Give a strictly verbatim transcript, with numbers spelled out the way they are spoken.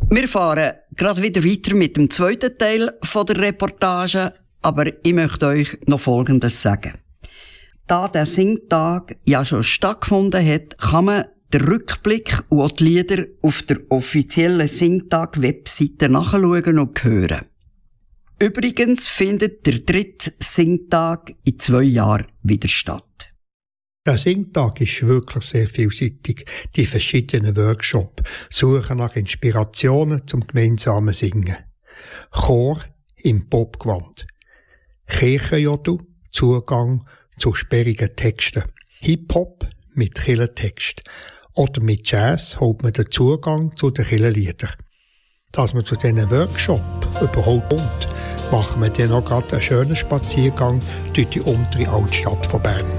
Wir fahren gerade wieder weiter mit dem zweiten Teil von der Reportage, aber ich möchte euch noch Folgendes sagen. Da der Singtag ja schon stattgefunden hat, kann man den Rückblick und auch die Lieder auf der offiziellen Singtag-Webseite nachschauen und hören. Übrigens findet der dritte Singtag in zwei Jahren wieder statt. Der Singtag ist wirklich sehr vielseitig. Die verschiedenen Workshops suchen nach Inspirationen zum gemeinsamen Singen. Chor im Popgewand. Kirchenjodel, Zugang zu sperrigen Texten. Hip-Hop mit Kirchentext. Oder mit Jazz holt man den Zugang zu den Kirchenliedern. Dass man zu diesen Workshops überhaupt kommt, machen wir dann noch gerade einen schönen Spaziergang durch die untere Altstadt von Bern.